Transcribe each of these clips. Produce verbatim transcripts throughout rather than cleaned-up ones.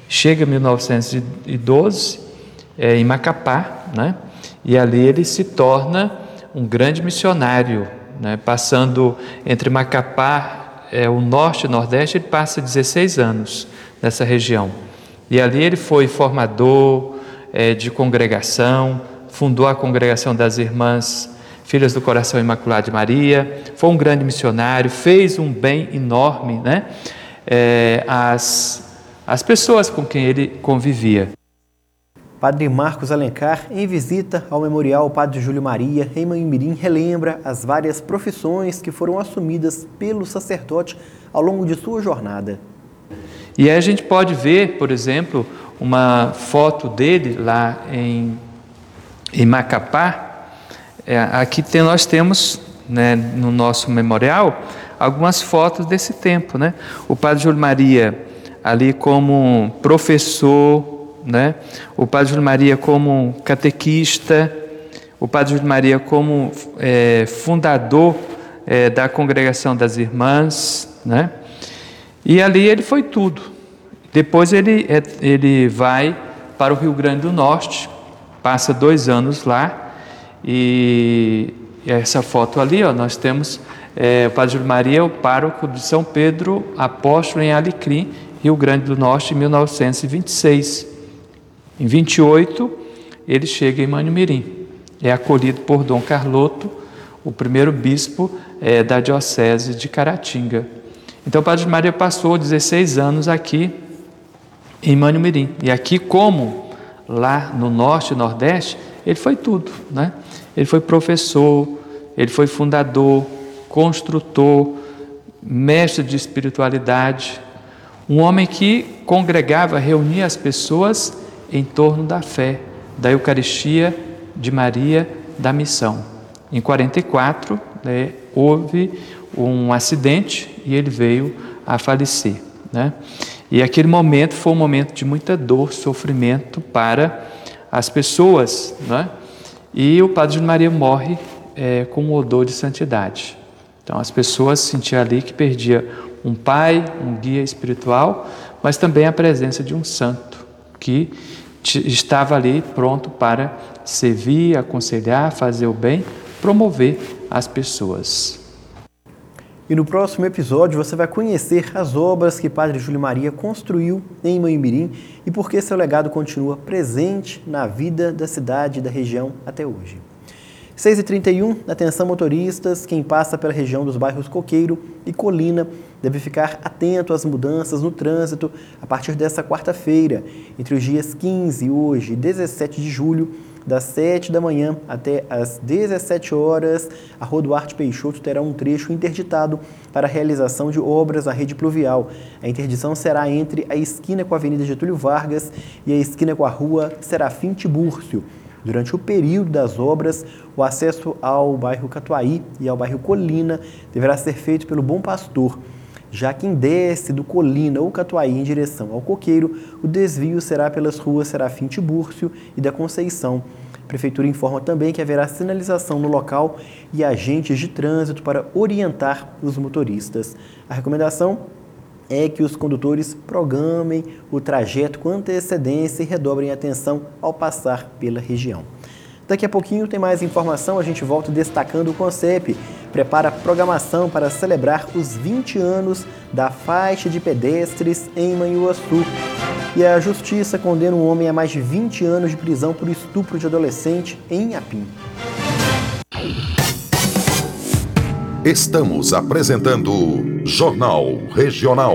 Chega em mil novecentos e doze, é, em Macapá, né? E ali ele se torna um grande missionário, né? Passando entre Macapá, é, o norte e o nordeste, ele passa dezesseis anos nessa região. E ali ele foi formador é, de congregação, fundou a congregação das Irmãs Filhas do Coração Imaculado de Maria, foi um grande missionário, fez um bem enorme, né? É, as, as pessoas com quem ele convivia. Padre Marcos Alencar, em visita ao Memorial Padre Júlio Maria, em Manhumirim, relembra as várias profissões que foram assumidas pelo sacerdote ao longo de sua jornada. E aí a gente pode ver, por exemplo, uma foto dele lá em, em Macapá. É, aqui tem, nós temos, né, no nosso memorial algumas fotos desse tempo, né? O Padre Júlio Maria ali como professor, né? O Padre Júlio Maria como catequista, o Padre Júlio Maria como é, fundador é, da Congregação das Irmãs, né? E ali ele foi tudo. Depois ele, ele vai para o Rio Grande do Norte, passa dois anos lá. E essa foto ali, ó, nós temos é, o Padre Júlio Maria, o pároco de São Pedro Apóstolo em Alecrim, Rio Grande do Norte, em mil novecentos e vinte e seis. Em vinte e oito, ele chega em Manhumirim, é acolhido por Dom Carloto, o primeiro bispo é, da diocese de Caratinga. Então o Padre Júlio Maria passou dezesseis anos aqui em Manhumirim. E aqui, como lá no norte e nordeste, ele foi tudo, né? Ele foi professor, ele foi fundador, construtor, mestre de espiritualidade, um homem que congregava, reunia as pessoas em torno da fé, da Eucaristia, de Maria, da missão. Em quarenta e quatro, né, houve um acidente e ele veio a falecer, né? E aquele momento foi um momento de muita dor, sofrimento para as pessoas, né? E o Padre Júlio Maria morre é, com um odor de santidade. Então as pessoas sentiam ali que perdia um pai, um guia espiritual, mas também a presença de um santo que estava ali pronto para servir, aconselhar, fazer o bem, promover as pessoas. E no próximo episódio você vai conhecer as obras que Padre Júlio Maria construiu em Manhumirim e por que seu legado continua presente na vida da cidade e da região até hoje. seis e trinta e um, atenção motoristas, quem passa pela região dos bairros Coqueiro e Colina deve ficar atento às mudanças no trânsito a partir desta quarta-feira, entre os dias quinze e hoje, dezessete de julho, das sete da manhã até as dezessete horas, a Rua Duarte Peixoto terá um trecho interditado para a realização de obras na rede pluvial. A interdição será entre a esquina com a Avenida Getúlio Vargas e a esquina com a Rua Serafim Tibúrcio. Durante o período das obras, o acesso ao bairro Catuaí e ao bairro Colina deverá ser feito pelo Bom Pastor. Já quem desce do Colina ou Catuaí em direção ao Coqueiro, o desvio será pelas ruas Serafim Tibúrcio e da Conceição. A Prefeitura informa também que haverá sinalização no local e agentes de trânsito para orientar os motoristas. A recomendação é que os condutores programem o trajeto com antecedência e redobrem atenção ao passar pela região. Daqui a pouquinho tem mais informação, a gente volta destacando o Concep. Prepara a programação para celebrar os vinte anos da faixa de pedestres em Manhuaçu. E a Justiça condena um homem a mais de vinte anos de prisão por estupro de adolescente em Inhapim. Estamos apresentando Jornal Regional.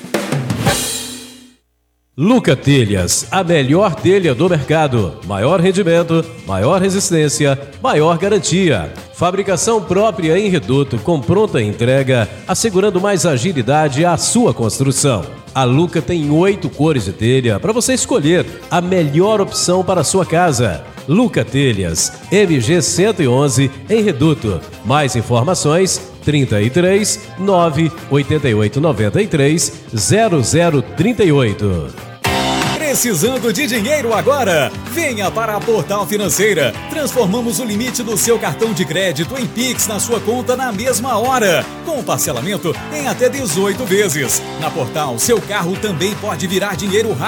Luca Telhas, a melhor telha do mercado. Maior rendimento, maior resistência, maior garantia. Fabricação própria em Reduto com pronta entrega, assegurando mais agilidade à sua construção. A Luca tem oito cores de telha para você escolher a melhor opção para a sua casa. Luca Telhas, M G cento e onze, em Reduto. Mais informações, trinta e três, nove, oitenta e oito, noventa e três, zero zero trinta e oito. Precisando de dinheiro agora? Venha para a Portal Financeira. Transformamos o limite do seu cartão de crédito em Pix na sua conta na mesma hora, com parcelamento em até dezoito vezes. Na Portal, seu carro também pode virar dinheiro rápido.